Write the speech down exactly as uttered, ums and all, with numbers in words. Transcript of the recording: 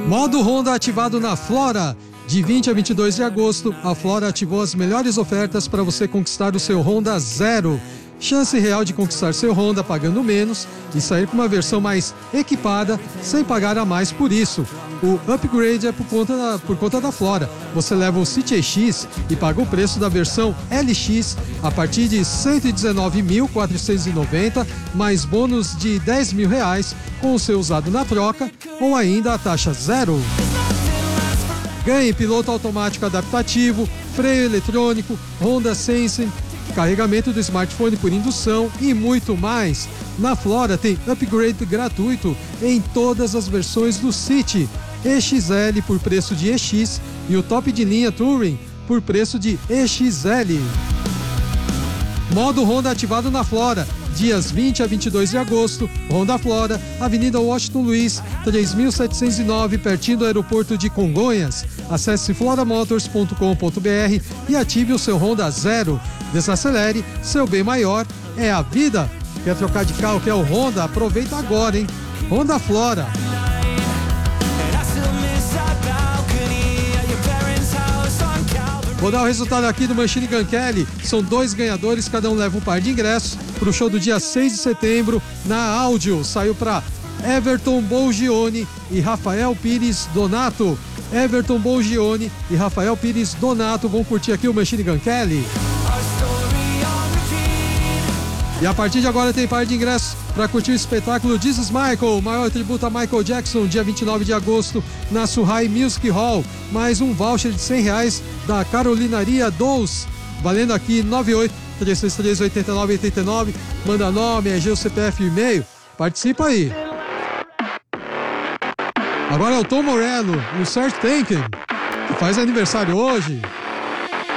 Modo Honda ativado na Flora. De vinte a vinte e dois de agosto, a Flora ativou as melhores ofertas para você conquistar o seu Honda Zero. Chance real de conquistar seu Honda pagando menos e sair com uma versão mais equipada sem pagar a mais por isso. O upgrade é por conta da, por conta da Flora. Você leva o City E X e paga o preço da versão L X a partir de cento e dezenove mil quatrocentos e noventa reais, mais bônus de dez mil reais com o seu usado na troca ou ainda a taxa zero. Ganhe piloto automático adaptativo, freio eletrônico, Honda Sensing, carregamento do smartphone por indução e muito mais. Na Flora tem upgrade gratuito em todas as versões do City, E X L por preço de E X e o top de linha Touring por preço de E X L. Modo Honda ativado na Flora. Dias vinte a vinte e dois de agosto, Honda Flora, Avenida Washington Luiz, três mil setecentos e nove, pertinho do aeroporto de Congonhas. Acesse floramotors ponto com ponto b r e ative o seu Honda Zero. Desacelere, seu bem maior é a vida. Quer trocar de carro, quer o Honda? Aproveita agora, hein? Honda Flora. Vou dar o resultado aqui do Machine Gun Kelly. São dois ganhadores, cada um leva um par de ingressos para o show do dia seis de setembro na Áudio. Saiu para Everton Bolgione e Rafael Pires Donato. Everton Bolgione e Rafael Pires Donato vão curtir aqui o Machine Gun Kelly. E a partir de agora tem par de ingressos para curtir o espetáculo This is Michael, maior tributo a Michael Jackson, dia vinte e nove de agosto, na Surrai Music Hall. Mais um voucher de cem reais da Carolinaria Dous, valendo aqui nove oito três três três oito nove oito nove. Manda nome, R G, o C P F e e-mail. Participa aí. Agora é o Tom Morello, o Search Thinking, que faz aniversário hoje.